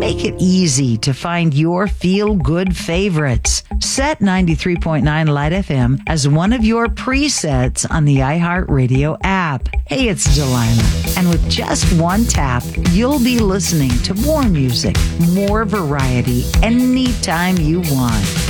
Make it easy to find your feel-good favorites. Set 93.9 Light FM as one of your presets on the iHeartRadio app. Hey, it's Delilah. And with just one tap, you'll be listening to more music, more variety, anytime you want.